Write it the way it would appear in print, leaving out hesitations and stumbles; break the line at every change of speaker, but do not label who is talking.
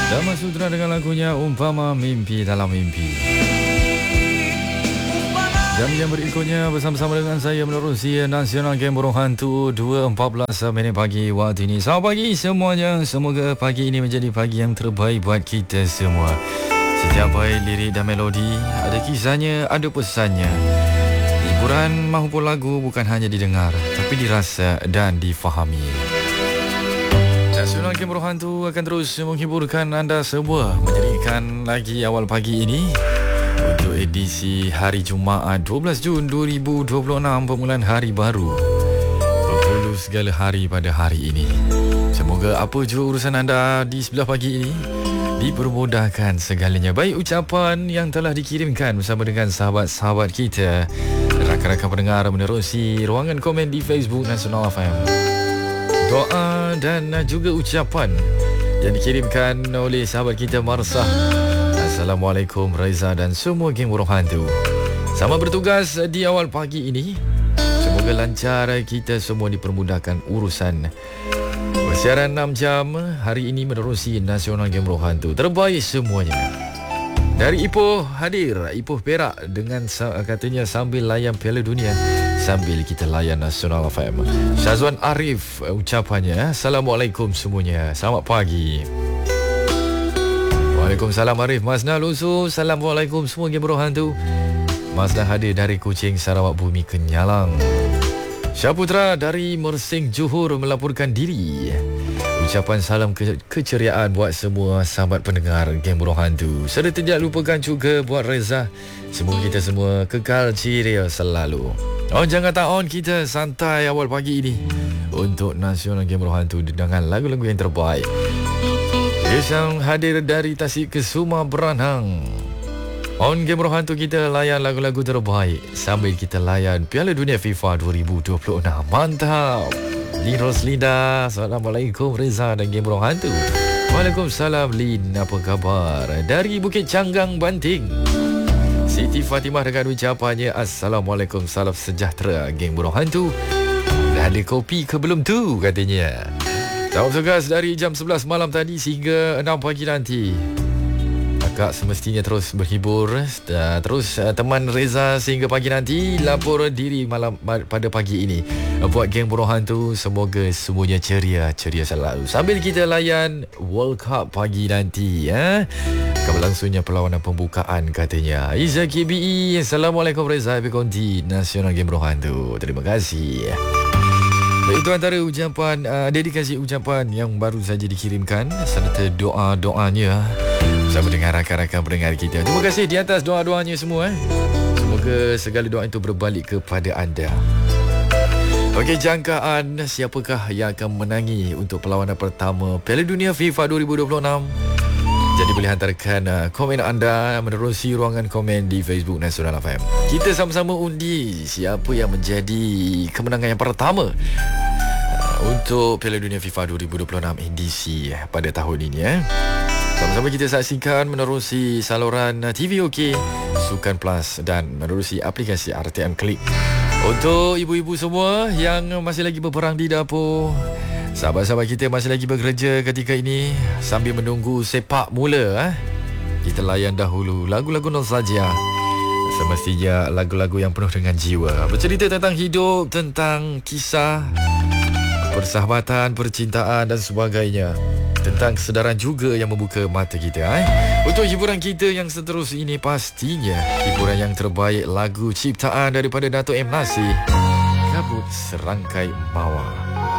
Dama Sutra dengan lagunya Umpama Mimpi Dalam Mimpi. Jam yang berikutnya bersama-sama dengan saya menerusi Nasional Game Burung Hantu 2.14 minit pagi waktu ini. Selamat pagi semuanya. Semoga pagi ini menjadi pagi yang terbaik buat kita semua. Setiap baik lirik dan melodi, ada kisahnya, ada pesannya. Hiburan maupun lagu bukan hanya didengar, tapi dirasa dan difahami. Nasional Game Burung Hantu akan terus menghiburkan anda semua, menjadikan lagi awal pagi ini untuk edisi hari Jumaat 12 Jun 2026, permulaan hari baru. Berpuluh segala hari pada hari ini. Semoga apa jua urusan anda di sebelah pagi ini dipermudahkan segalanya. Baik ucapan yang telah dikirimkan bersama dengan sahabat-sahabat kita, rakan-rakan pendengar menerusi ruangan komen di Facebook Nasional FM. Doa dan juga ucapan yang dikirimkan oleh sahabat kita Marsah. Assalamualaikum Reza dan semua geng Burung Hantu. Sama bertugas di awal pagi ini. Semoga lancar kita semua dipermudahkan urusan. Bersiaran 6 jam hari ini menerusi Nasional Game Burung Hantu. Terbaik semuanya. Dari Ipoh hadir, Ipoh Perak dengan katanya sambil layan Piala Dunia, sambil kita layan Nasional FM. Syazwan Arif ucapannya, Assalamualaikum semuanya, selamat pagi. Waalaikumsalam Arif. Masna Lusu, Assalamualaikum semua Game Burung Hantu. Masna hadir dari Kuching, Sarawak Bumi Kenyalang. Syaputra dari Mersing Johor melaporkan diri. Ucapan salam keceriaan buat semua sahabat pendengar Game Burung Hantu. Serta tidak lupakan juga buat Reza. Semoga kita semua kekal ceria selalu. Jangan tahu kita santai awal pagi ini untuk Nasional Game Burung Hantu dengan lagu-lagu yang terbaik. Yang hadir dari Tasik ke Suma Beranang. On Game Burung Hantu kita layan lagu-lagu terbaik sambil kita layan Piala Dunia FIFA 2026. Mantap. Lin Roslinda, Assalamualaikum Reza dan Game Burung Hantu. Waalaikumsalam Lin, apa khabar? Dari Bukit Canggang, Banting, Siti Fatimah dengan ucapannya, Assalamualaikum, salam sejahtera Game Burung Hantu. Dah ada kopi ke belum tu katanya. Jawab tugas dari jam 11 malam tadi sehingga 6 pagi nanti. Kakak semestinya terus berhibur, terus teman Reza sehingga pagi nanti. Lapor diri malam pada pagi ini buat Geng Burung Hantu. Semoga semuanya ceria selalu sambil kita layan World Cup pagi nanti. Akan berlangsungnya perlawanan pembukaan katanya. Izzah KBE, Assalamualaikum Reza, Happy Konti Nasional Geng Burung Hantu. Terima kasih. Itu antara ucapan, dedikasi ucapan yang baru saja dikirimkan serta doa-doanya bersama dengan rakan-rakan pendengar kita. Terima kasih di atas doa-doanya semua. Semoga segala doa itu berbalik kepada anda. Okey, jangkaan siapakah yang akan menangi untuk perlawanan pertama Piala Dunia FIFA 2026? Jadi boleh hantarkan komen anda menerusi ruangan komen di Facebook Nasional FM. Kita sama-sama undi siapa yang menjadi kemenangan yang pertama untuk Piala Dunia FIFA 2026 edisi pada tahun ini. Sama-sama kita saksikan menerusi saluran TV OK, Sukan Plus dan menerusi aplikasi RTM Klik. Untuk ibu-ibu semua yang masih lagi berperang di dapur, sahabat-sahabat kita masih lagi bekerja ketika ini sambil menunggu sepak mula, kita layan dahulu lagu-lagu nostalgia. Semestinya lagu-lagu yang penuh dengan jiwa, bercerita tentang hidup, tentang kisah persahabatan, percintaan dan sebagainya. Tentang kesedaran juga yang membuka mata kita. Untuk hiburan kita yang seterusnya ini pastinya hiburan yang terbaik, lagu ciptaan daripada Dato' M. Nasir, Kabut Serangkai Mawar.